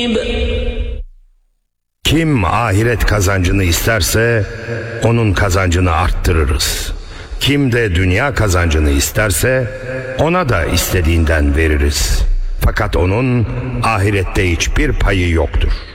Kim ahiret kazancını isterse onun kazancını arttırırız. Kim de dünya kazancını isterse ona da istediğinden veririz. Fakat onun ahirette hiçbir payı yoktur.